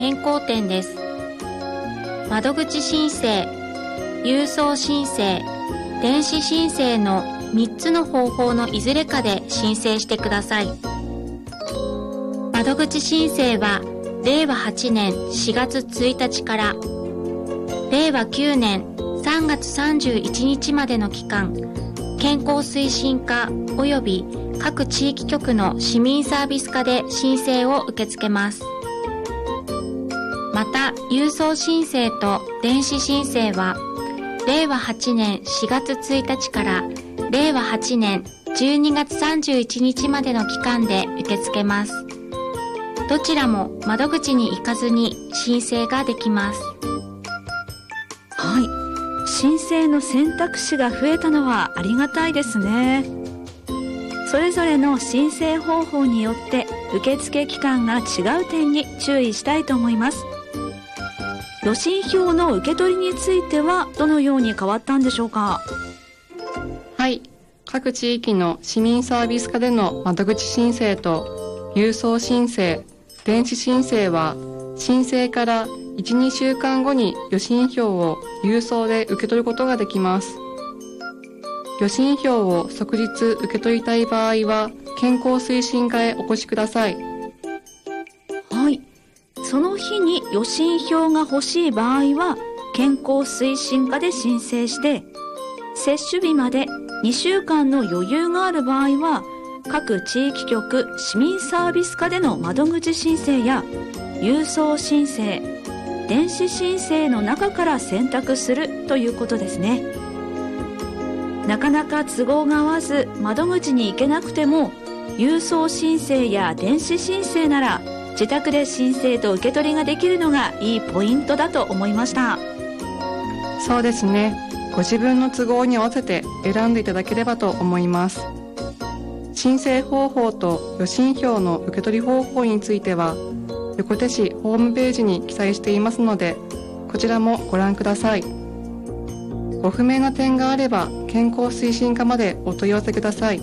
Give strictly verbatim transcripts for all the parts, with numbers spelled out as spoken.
変更点です。窓口申請、郵送申請、電子申請のみっつの方法のいずれかで申請してください。窓口申請はれいわはちねんしがつついたちかられいわきゅうねんさんがつさんじゅういちにちまでの期間、健康推進課及び各地域局の市民サービス課で申請を受け付けます。また、郵送申請と電子申請はれいわはちねんしがつついたちかられいわはちねんじゅうにがつさんじゅういちにちまでの期間で受け付けます。どちらも窓口に行かずに申請ができます。 はい、申請の選択肢が増えたのはありがたいですね。それぞれの申請方法によって受付期間が違う点に注意したいと思います。予診票の受け取りについてはどのように変わったんでしょうか？ はい、各地域の市民サービス課での窓口申請と郵送申請、電子申請は申請からいち、にしゅうかんごに予診票を郵送で受け取ることができます。予診票を即日受け取りたい場合は健康推進課へお越しください。 はい、その日に予診票が欲しい場合は健康推進課で申請して、接種日までにしゅうかんの余裕がある場合は各地域局市民サービス課での窓口申請や郵送申請、電子申請の中から選択するということですね。なかなか都合が合わず窓口に行けなくても、郵送申請や電子申請なら自宅で申請と受け取りができるのがいいポイントだと思いました。 そうですね。ご自分の都合に合わせて選んでいただければと思います。申請方法と予診票の受け取り方法については横手市ホームページに記載していますので、こちらもご覧ください。ご不明な点があれば健康推進課までお問い合わせください。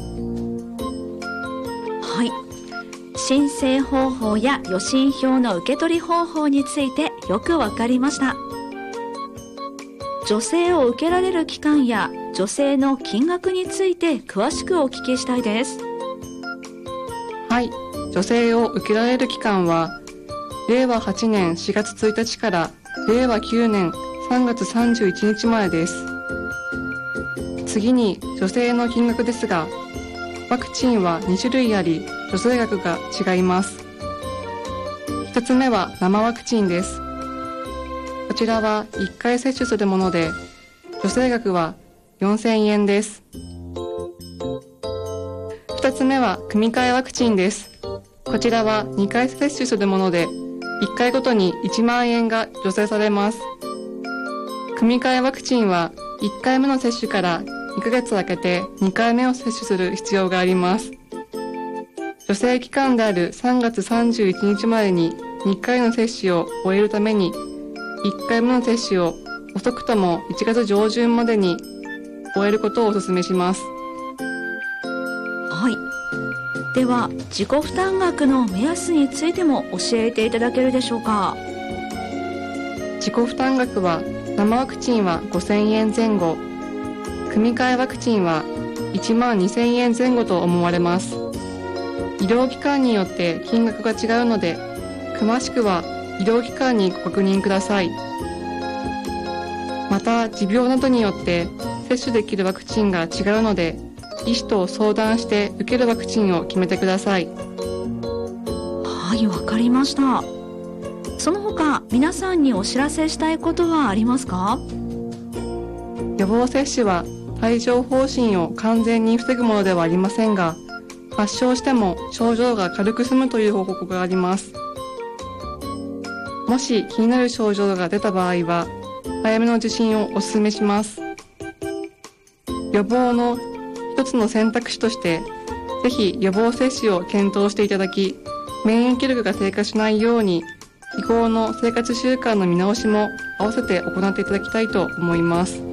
はい、申請方法や予診票の受け取り方法についてよくわかりました。助成を受けられる期間や助成の金額について詳しくお聞きしたいです。 はい、助成を受けられる期間はれいわはちねんしがつついたちかられいわきゅうねんさんがつさんじゅういちにちまでです。次に助成の金額ですが、ワクチンはにしゅるいあり助成額が違います。ひとつめは生ワクチンです。こちらはいっかい接種するもので助成額はよんせんえんです。ふたつめは組み換えワクチンです。こちらはにかい接種するものでいっかいごとにいちまんえんが助成されます。組み換えワクチンはいっかいめの接種からにかげつ空けてにかいめを接種する必要があります。助成期間であるさんがつさんじゅういちにちまでににかいの接種を終えるためにいっかいめの接種を遅くともいちがつじょうじゅんまでに終えることをお勧めします。 はい、では自己負担額の目安についても教えていただけるでしょうか？ 自己負担額は生ワクチンはごせんえんぜん後、組み換えワクチンはいちまんにせんえんぜん後と思われます。医療機関によって金額が違うので、詳しくは医療機関にご確認ください。また、持病などによって接種できるワクチンが違うので、医師と相談して受けるワクチンを決めてください。 はい、わかりました。その他、皆さんにお知らせしたいことはありますか？ 予防接種は帯状疱疹を完全に防ぐものではありませんが、発症しても症状が軽く済むという報告があります。もし気になる症状が出た場合は、早めの受診をお勧めします。予防の一つの選択肢として、ぜひ予防接種を検討していただき、免疫力が低下しないように、日頃の生活習慣の見直しも合わせて行っていただきたいと思います。